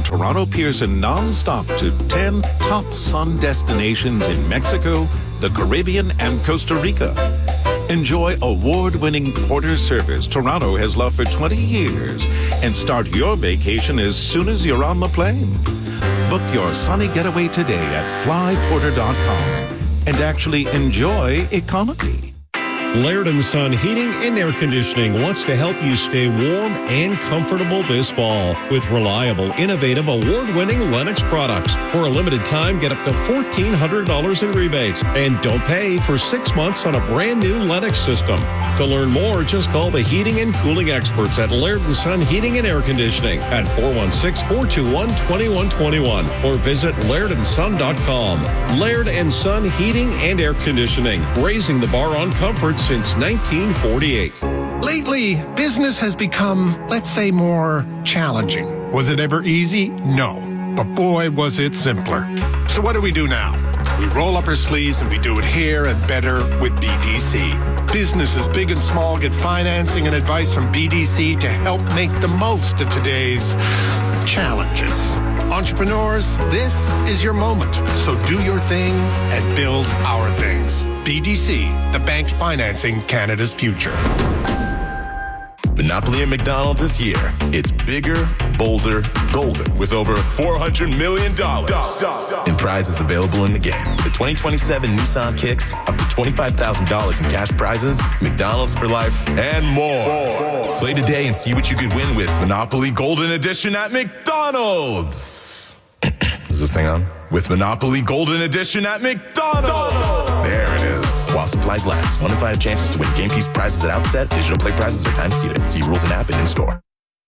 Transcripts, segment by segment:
Toronto Pearson non-stop to 10 top sun destinations in Mexico, the Caribbean, and Costa Rica. Enjoy award-winning porter service Toronto has loved for 20 years and start your vacation as soon as you're on the plane. Book your sunny getaway today at flyporter.com and actually enjoy economy. Laird & Son Heating and Air Conditioning wants to help you stay warm and comfortable this fall with reliable, innovative, award-winning Lennox products. For a limited time, get up to $1,400 in rebates and don't pay for 6 months on a brand new Lennox system. To learn more, just call the heating and cooling experts at Laird & Son Heating and Air Conditioning at 416-421-2121 or visit lairdandson.com. Laird & Son Heating and Air Conditioning, raising the bar on comfort since 1948. Lately, business has become, let's say, more challenging. Was it ever easy? No. But boy, was it simpler. So what do we do now? We roll up our sleeves and we do it here and better with BDC. Businesses big and small get financing and advice from BDC to help make the most of today's challenges. Entrepreneurs, this is your moment. So do your thing and build our things. BDC, the bank financing Canada's future. Monopoly at McDonald's this year. It's bigger, bolder, golden with over $400 million in prizes available in the game. The 2027 Nissan Kicks, up to $25,000 in cash prizes, McDonald's for life, and more. Play today and see what you could win with Monopoly Golden Edition at McDonald's. Is this thing on? With Monopoly Golden Edition at McDonald's. There it is. While supplies last. 1 in 5 chances to win game piece prizes at outset. Digital play prizes are time seated. See rules and app and in store.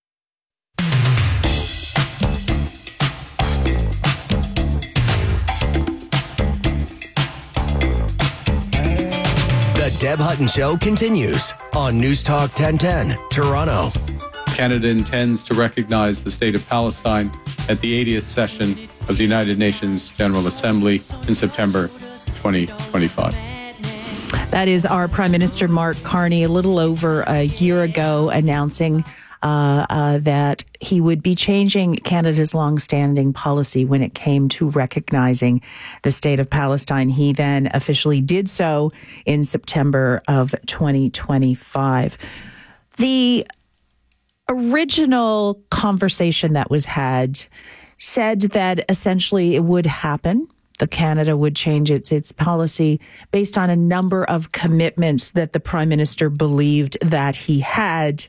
The Deb Hutton Show continues on News Talk 1010, Toronto. Canada intends to recognize the State of Palestine at the 80th session of the United Nations General Assembly in September 2025. That is our Prime Minister, Mark Carney, a little over a year ago announcing that he would be changing Canada's longstanding policy when it came to recognizing the State of Palestine. He then officially did so in September of 2025. The original conversation that was had said that essentially it would happen. The Canada would change its policy based on a number of commitments that the Prime Minister believed that he had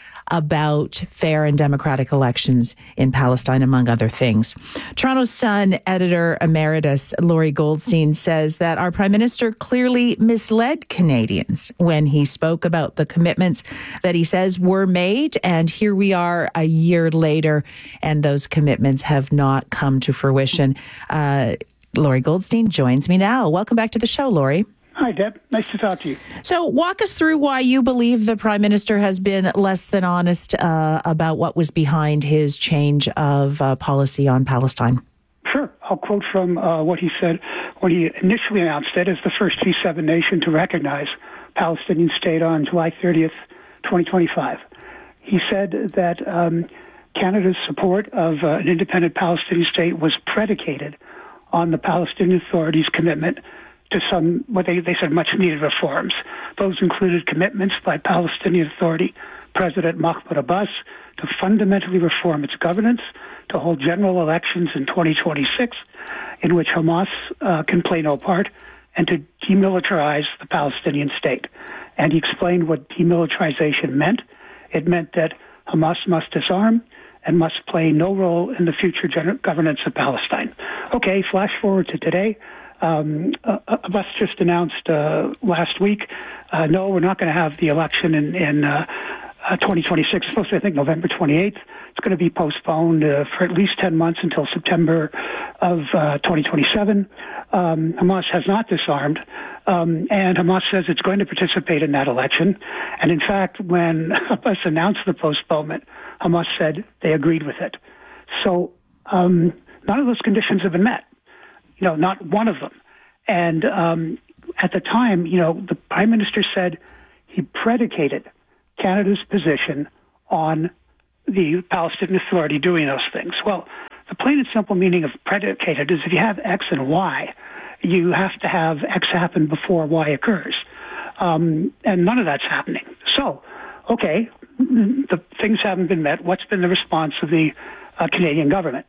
about fair and democratic elections in Palestine, among other things. Toronto Sun editor emeritus Laurie Goldstein says that our Prime Minister clearly misled Canadians when he spoke about the commitments that he says were made. And here we are a year later, and those commitments have not come to fruition. Laurie Goldstein joins me now. Welcome back to the show, Laurie. Hi, Deb. Nice to talk to you. So walk us through why you believe the Prime Minister has been less than honest about what was behind his change of policy on Palestine. Sure. I'll quote from what he said when he initially announced it as the first G7 nation to recognize Palestinian state on July 30th, 2025. He said that Canada's support of an independent Palestinian state was predicated on the Palestinian Authority's commitment to some, what they said, much-needed reforms. Those included commitments by Palestinian Authority President Mahmoud Abbas to fundamentally reform its governance, to hold general elections in 2026 in which Hamas can play no part, and to demilitarize the Palestinian state. And he explained what demilitarization meant. It meant that Hamas must disarm and must play no role in the future governance of Palestine. Okay, flash forward to today. Abbas just announced last week, no, we're not going to have the election in 2026. It's supposed to be, I think, November 28th. It's going to be postponed for at least 10 months until September of 2027. Hamas has not disarmed, and Hamas says it's going to participate in that election. And in fact, when Abbas announced the postponement, Hamas said they agreed with it. So none of those conditions have been met. Not one of them. And at the time, the Prime Minister said he predicated Canada's position on the Palestinian Authority doing those things. Well, plain and simple meaning of predicated is if you have X and Y, you have to have X happen before Y occurs. And none of that's happening. So, okay, the things haven't been met. What's been the response of the Canadian government?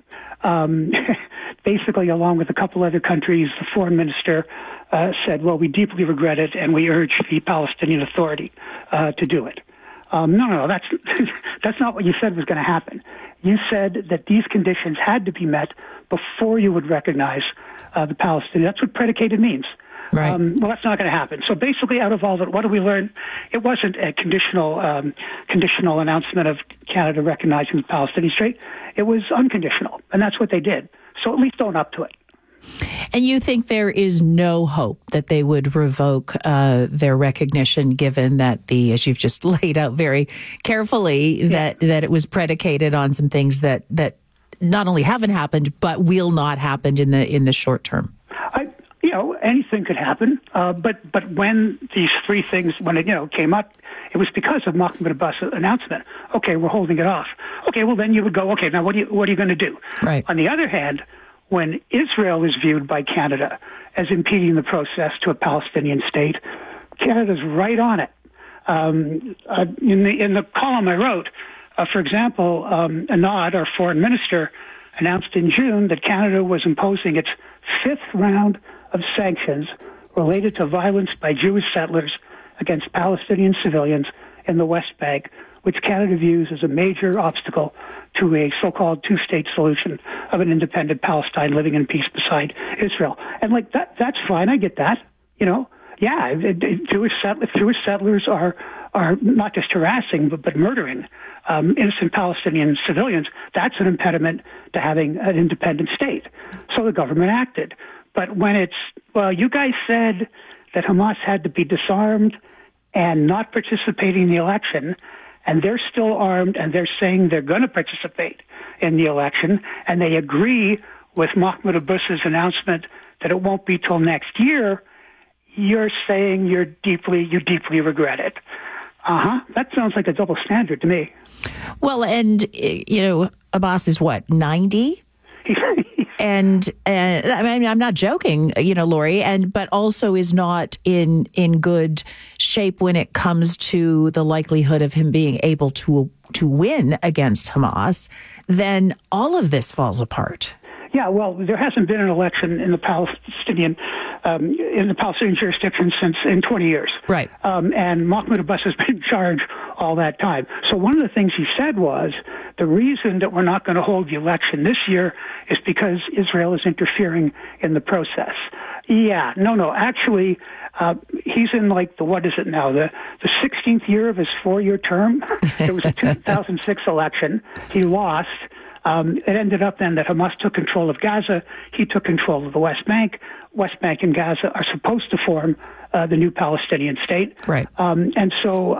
Basically, along with a couple other countries, the foreign minister said, well, we deeply regret it, and we urge the Palestinian Authority to do it. No, that's not what you said was going to happen. You said that these conditions had to be met before you would recognize the Palestinians. That's what predicated means. Right. Well, that's not going to happen. So basically, out of all of it, what do we learn? It wasn't a conditional announcement of Canada recognizing the Palestinian state. It was unconditional, and that's what they did. So at least own up to it. And you think there is no hope that they would revoke their recognition, given that as you've just laid out very carefully, that it was predicated on some things that not only haven't happened, but will not happen in the short term? Anything could happen. But when these three things, when it came up, it was because of Mahmoud Abbas' announcement. Okay, we're holding it off. Okay, well then you would go, okay, now what are you going to do? Right. On the other hand, when Israel is viewed by Canada as impeding the process to a Palestinian state, Canada's right on it. In the column I wrote, for example, Anand, our foreign minister, announced in June that Canada was imposing its fifth round of sanctions related to violence by Jewish settlers against Palestinian civilians in the West Bank, which Canada views as a major obstacle to a so-called two-state solution of an independent Palestine living in peace beside Israel. And that's fine. I get that. Jewish settlers are not just harassing but murdering innocent Palestinian civilians. That's an impediment to having an independent state. So the government acted. But when you guys said that Hamas had to be disarmed and not participating in the election, and they're still armed, and they're saying they're going to participate in the election, and they agree with Mahmoud Abbas's announcement that it won't be till next year, you're saying you deeply regret it. That sounds like a double standard to me. Well, and, Abbas is what, 90? And I mean, I'm not joking, Lori, but also is not in good shape when it comes to the likelihood of him being able to win against Hamas. Then all of this falls apart. Yeah, well, there hasn't been an election in the Palestinian jurisdiction since in 20 years. Right. And Mahmoud Abbas has been in charge all that time. So one of the things he said was the reason that we're not going to hold the election this year is because Israel is interfering in the process. Yeah, no, actually, he's in what is it now, the 16th year of his 4-year term. There was a 2006 election. He lost. It ended up then that Hamas took control of Gaza. He took control of the West Bank. West Bank and Gaza are supposed to form the new Palestinian state. Right. And so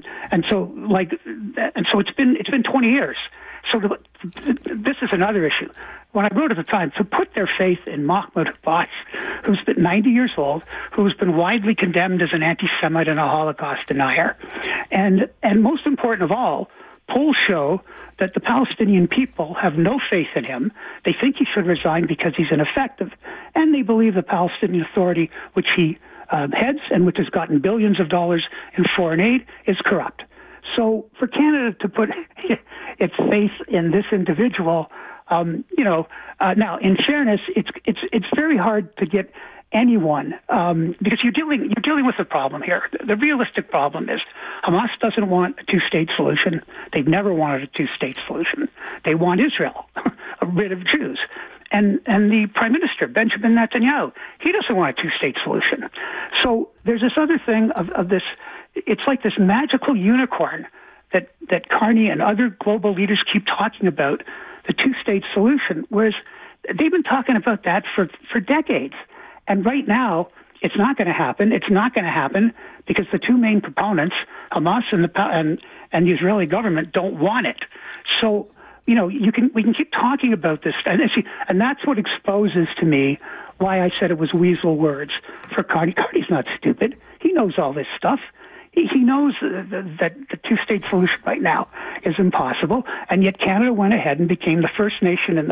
it's been 20 years. So this is another issue. When I wrote at the time, to put their faith in Mahmoud Abbas, who's been 90 years old, who's been widely condemned as an anti-Semite and a Holocaust denier, and most important of all, polls show that the Palestinian people have no faith in him. They think he should resign because he's ineffective, and they believe the Palestinian Authority, which he heads and which has gotten billions of dollars in foreign aid, is corrupt. So for Canada to put its faith in this individual, now in fairness, it's very hard to get anyone, because you're dealing with a problem here. The realistic problem is Hamas doesn't want a two-state solution. They've never wanted a two-state solution. They want Israel rid of Jews. And the Prime Minister, Benjamin Netanyahu, he doesn't want a two-state solution. So there's this other thing of this, it's like this magical unicorn that Carney and other global leaders keep talking about, the two-state solution, whereas they've been talking about that for decades. And right now, it's not going to happen. It's not going to happen because the two main proponents, Hamas and the Israeli government, don't want it. So, we can keep talking about this, and that's what exposes to me why I said it was weasel words for Carney. Carney's not stupid. He knows all this stuff. He knows that the two-state solution right now is impossible, and yet Canada went ahead and became the first nation in the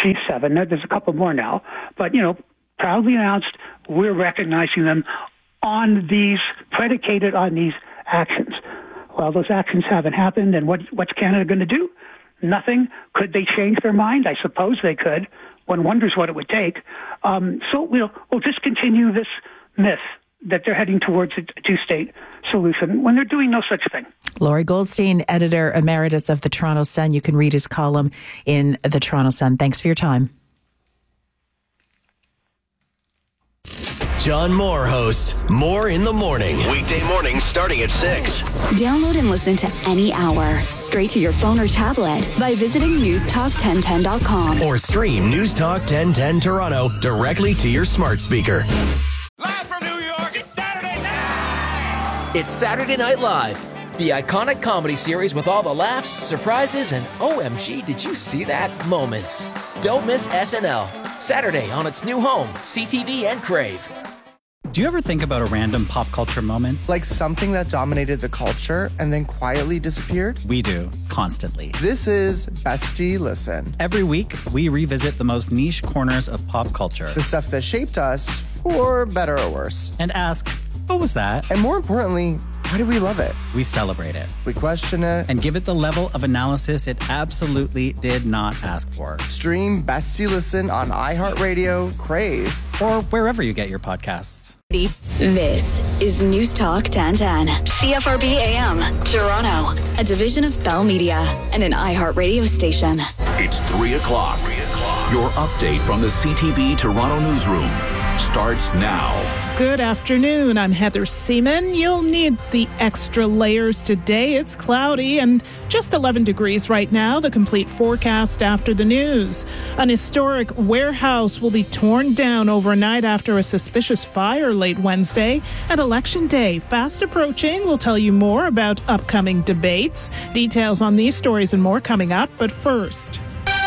C7. There's a couple more now, but, proudly announced we're recognizing them predicated on these actions. Well, those actions haven't happened, and what's Canada going to do? Nothing. Could they change their mind? I suppose they could. One wonders what it would take. So we'll just continue this myth that they're heading towards a two-state solution when they're doing no such thing. Laurie Goldstein, editor emeritus of the Toronto Sun. You can read his column in the Toronto Sun. Thanks for your time. John Moore hosts More in the Morning. Weekday mornings starting at 6. Download and listen to any hour straight to your phone or tablet by visiting newstalk1010.com. Or stream News Talk 1010 Toronto directly to your smart speaker. Live from New York, it's Saturday night! It's Saturday Night Live, the iconic comedy series with all the laughs, surprises, and OMG, did you see that moments. Don't miss SNL. Saturday on its new home, CTV and Crave. Do you ever think about a random pop culture moment? Like something that dominated the culture and then quietly disappeared? We do, constantly. This is Bestie Listen. Every week, we revisit the most niche corners of pop culture. The stuff that shaped us, for better or worse. And ask, what was that? And more importantly, why do we love it? We celebrate it. We question it. And give it the level of analysis it absolutely did not ask for. Stream Bestie Listen on iHeartRadio, Crave, or wherever you get your podcasts. This is News Talk 1010, CFRB AM, Toronto, a division of Bell Media and an iHeartRadio station. It's 3 o'clock. Your update from the CTV Toronto newsroom starts now. Good afternoon. I'm Heather Seaman. You'll need the extra layers today. It's cloudy and just 11 degrees right now. The complete forecast after the news. An historic warehouse will be torn down overnight after a suspicious fire late Wednesday. And Election Day fast approaching. We'll tell you more about upcoming debates. Details on these stories and more coming up. But first,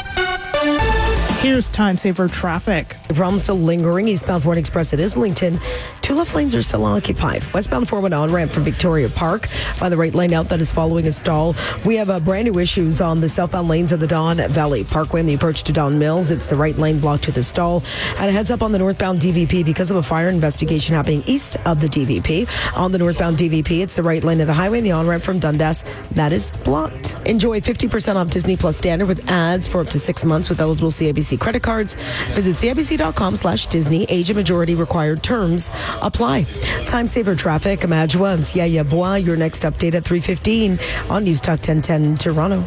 here's time-saver traffic. The problem still lingering. Eastbound Fort Express at Islington. 2 left lanes are still occupied. Westbound 401 on-ramp from Victoria Park. Find the right lane out that is following a stall. We have brand new issues on the southbound lanes of the Don Valley Parkway and the approach to Don Mills. It's the right lane blocked to the stall. And a heads up on the northbound DVP because of a fire investigation happening east of the DVP. On the northbound DVP, it's the right lane of the highway and the on-ramp from Dundas. That is blocked. Enjoy 50% off Disney Plus Standard with ads for up to 6 months with eligible CIBC credit cards. Visit CIBC.com/Disney. Age and majority required terms apply. Time saver traffic. Imagua and Siaya Bois. Your next update at 3:15 on News Talk 1010 Toronto.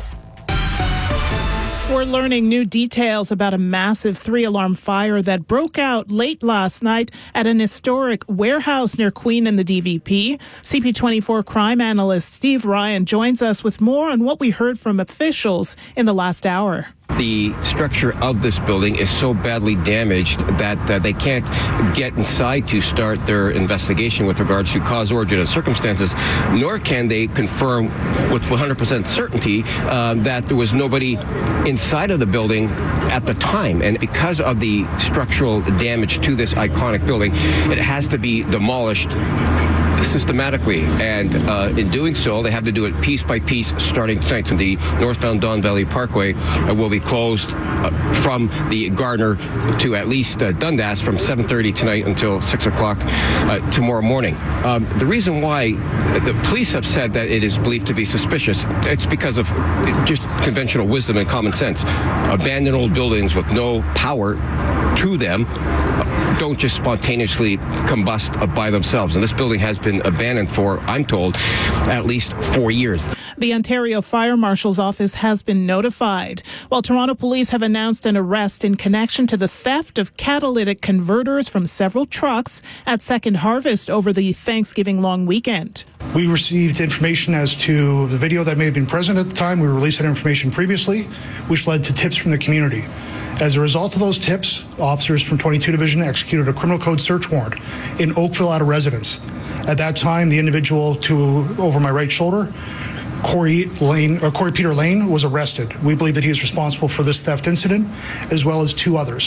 We're learning new details about a massive 3-alarm fire that broke out late last night at an historic warehouse near Queen and the DVP. CP24 crime analyst Steve Ryan joins us with more on what we heard from officials in the last hour. The structure of this building is so badly damaged that they can't get inside to start their investigation with regards to cause, origin, and circumstances, nor can they confirm with 100% certainty that there was nobody inside of the building at the time. And because of the structural damage to this iconic building, it has to be demolished systematically, and in doing so, they have to do it piece by piece starting tonight. So the northbound Don Valley Parkway will be closed from the Gardner to at least Dundas from 7:30 tonight until 6 o'clock tomorrow morning. The reason why the police have said that it is believed to be suspicious, it's because of just conventional wisdom and common sense. Abandoned old buildings with no power to them don't just spontaneously combust by themselves. And this building has been abandoned for, I'm told, at least 4 years. The Ontario Fire Marshal's office has been notified, while Toronto police have announced an arrest in connection to the theft of catalytic converters from several trucks at Second Harvest over the Thanksgiving long weekend. We received information as to the video that may have been present at the time. We released that information previously, which led to tips from the community. As a result of those tips, officers from 22 Division executed a criminal code search warrant in Oakville at a residence. At that time, the individual over my right shoulder, Corey Peter Lane, was arrested. We believe that he is responsible for this theft incident, as well as 2 others.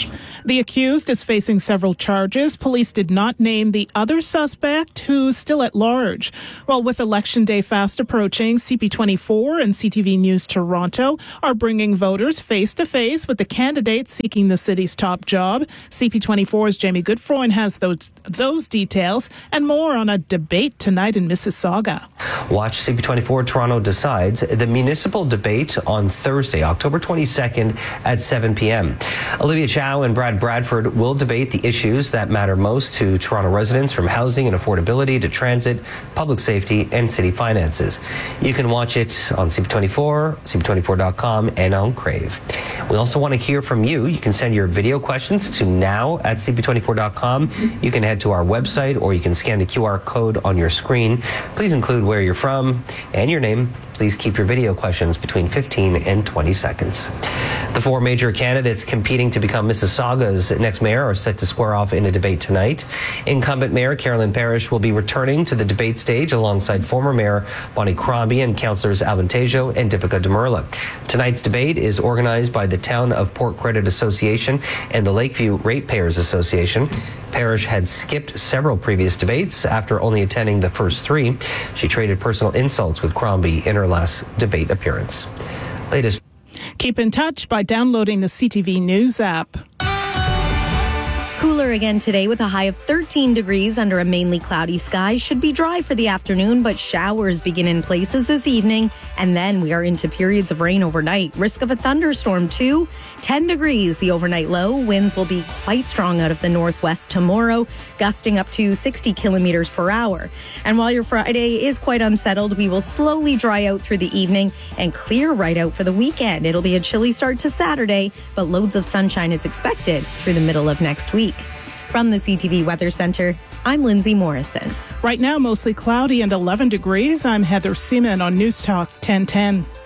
The accused is facing several charges. Police did not name the other suspect, who's still at large. Well, with Election Day fast approaching, CP24 and CTV News Toronto are bringing voters face-to-face with the candidates seeking the city's top job. CP24's Jamie Goodfreund has those details and more on a debate tonight in Mississauga. Watch CP24 Toronto Decides, the municipal debate on Thursday, October 22nd at 7 p.m. Olivia Chow and Brad Bradford will debate the issues that matter most to Toronto residents, from housing and affordability to transit, public safety, and city finances. You can watch it on CP24, CP24.com, and on Crave. We also want to hear from you. You can send your video questions to now@cp24.com. You can head to our website, or you can scan the QR code on your screen. Please include where you're from and your name. Please keep your video questions between 15 and 20 seconds. The four major candidates competing to become Mississauga's next mayor are set to square off in a debate tonight. Incumbent Mayor Carolyn Parrish will be returning to the debate stage alongside former Mayor Bonnie Crombie and councillors Alvin Tejo and Deepika Demirla. Tonight's debate is organized by the Town of Port Credit Association and the Lakeview Ratepayers Association. Parrish had skipped several previous debates after only attending the first three. She traded personal insults with Crombie in her last debate appearance. Latest. Keep in touch by downloading the CTV News app. Cooler again today with a high of 13 degrees under a mainly cloudy sky. Should be dry for the afternoon, but showers begin in places this evening. And then we are into periods of rain overnight. Risk of a thunderstorm too. 10 degrees, the overnight low. Winds will be quite strong out of the northwest tomorrow, gusting up to 60 kilometers per hour. And while your Friday is quite unsettled, we will slowly dry out through the evening and clear right out for the weekend. It'll be a chilly start to Saturday, but loads of sunshine is expected through the middle of next week. From the CTV Weather Center, I'm Lindsay Morrison. Right now, mostly cloudy and 11 degrees. I'm Heather Seaman on News Talk 1010.